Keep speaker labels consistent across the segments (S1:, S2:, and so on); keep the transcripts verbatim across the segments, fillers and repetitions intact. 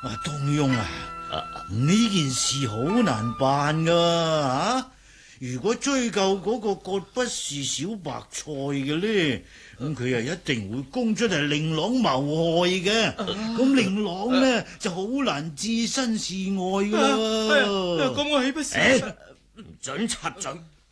S1: 啊，東庸啊，呢、啊、件事好難辦噶啊！如果追究嗰個葛不是小白菜嘅咧，咁佢又一定會供出係令郎謀害嘅，咁令郎呢就好難置身事外噶啦。
S2: 咁我豈不是？
S3: 唔准插嘴。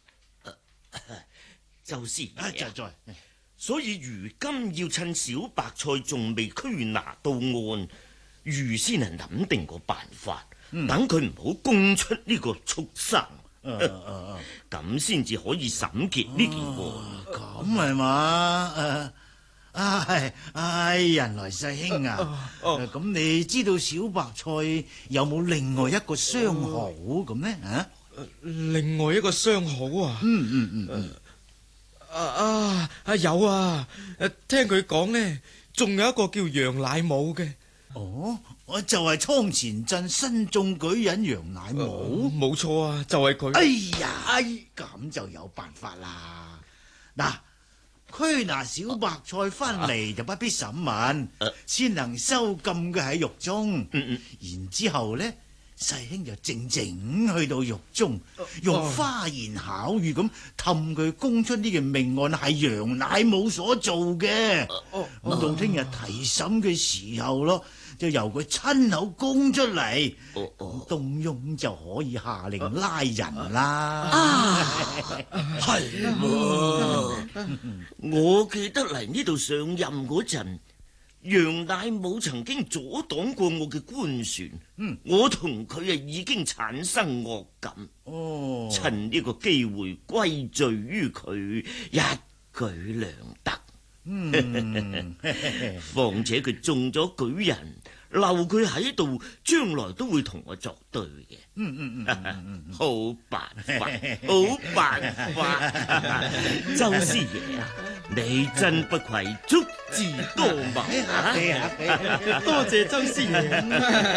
S3: 周師爺，
S1: 就在，
S3: 所以如今要趁小白菜仲未拘拿到案，預先係諗定個辦法，等佢唔好供出呢個畜生，咁先至可以審結呢件案。
S1: 咁係嘛？唉唉，人來勢兄啊，咁你知道小白菜有冇另外一個相好咁呢？啊，
S2: 另外一個相好啊？
S1: 嗯嗯嗯嗯。
S2: 啊啊啊有啊！誒，聽佢講呢，仲有一個叫楊乃武嘅。
S1: 哦，我就係倉前鎮新中舉人楊乃武。
S2: 冇錯啊，就係佢。
S1: 哎呀，咁就有辦法啦。嗱，拘拿小白菜翻嚟就不必審問，先能收禁佢喺獄中。然之後呢，細兄就靜靜去到獄中，用花言巧語咁氹佢供出呢件命案係楊乃武所做嘅。到聽日提審嘅時候咯，就由佢親口供出嚟，咁東庸就可以下令拉人啦。
S3: 啊，係喎！我記得嚟呢度上任嗰陣，楊乃武曾經阻擋過我嘅官船，嗯、我同佢啊已經產生惡感，哦、趁呢個機會歸罪於佢，一舉兩得。嗯，況且佢中咗舉人，留佢喺度，將來都會同我作對嘅。嗯嗯嗯，好辦法，好辦法。周師爺啊，你真不愧足智多謀啊！
S2: 多謝周師爺。